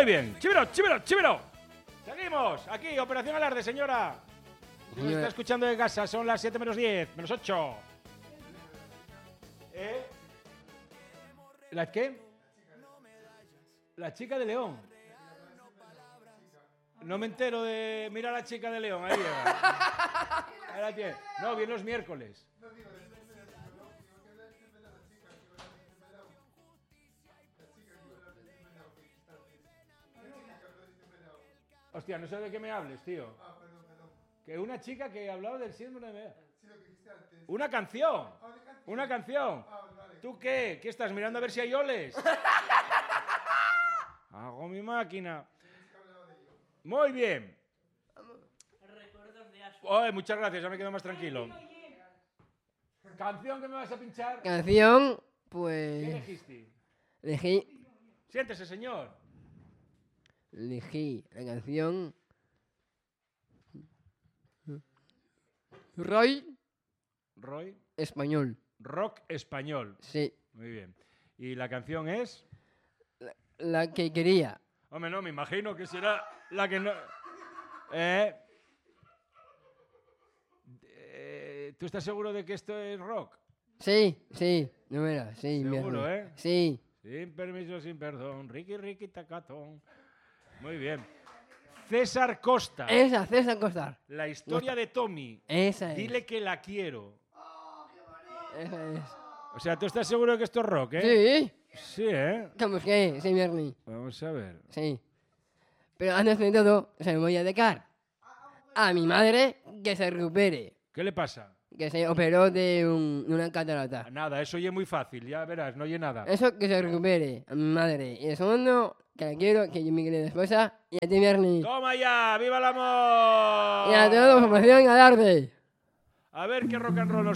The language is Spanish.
bien. Chivero, chivero, chivero. Seguimos. Aquí, Operación Alarde, señora. Si nos está escuchando de casa, son las 7 menos 10, menos 8. ¿La qué? La chica de León. No me entero de... Mira a la chica de León, ahí llega. Ahí la tiene. No, viene los miércoles. Hostia, no sé de qué me hables, tío. Que una chica que hablaba del síndrome de... Una canción. Una canción. ¿Tú qué? ¿Qué estás mirando a ver si hay oles? Hago mi máquina. Muy bien. Muchas gracias, ya me quedo más tranquilo. ¿Canción que me vas a pinchar? Canción, ¿Qué pues... elegiste? Elegí Siéntese, señor. la canción... Roy español. Rock español. Sí, Muy bien. ¿Y la canción es? la que quería. Hombre, no, me imagino que será la que no... ¿Tú estás seguro de que esto es rock? Sí, no era, sí. Seguro, mierda. ¿eh? Sí. Sin permiso, sin perdón. Ricky, ricky, tacatón. Muy bien. César Costa. Esa, César Costar. La historia de Tommy. Esa es. Dile que la quiero. Esa es. O sea, ¿tú estás seguro de que esto es rock, eh? Sí. Sí, ¿eh? ¿Cómo es que? Sí, Bernie. Vamos a ver. Sí. Pero antes de todo, se me voy a dedicar a mi madre que se recupere. ¿Qué le pasa? Que se operó de una catarata. Nada, eso ya es muy fácil. Ya verás, no oye nada. Eso que se recupere a mi madre. Y el segundo, que la quiero, que yo mi querida esposa. Y a ti, Bernie. ¡Toma ya! ¡Viva el amor! Y a todos, Operación Alarde. A ver qué rock and roll nos